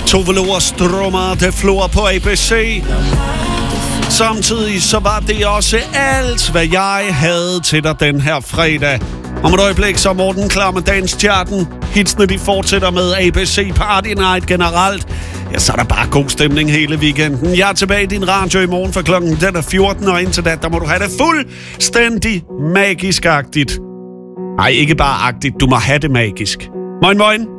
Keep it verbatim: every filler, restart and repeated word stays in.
Tove Lo Strømmer, det flor på A B C. Samtidig så var det også alt, hvad jeg havde til dig den her fredag. Om et øjeblik så er Morten klar med danscharten. Hitsene de fortsætter med A B C Party Night generelt. Ja, så er der bare god stemning hele weekenden. Jeg er tilbage i din radio i morgen for klokken den er fjorten, og indtil da, der må du have det fuldstændig magisk-agtigt. Nej, ikke bare agtigt, du må have det magisk. Moin moin!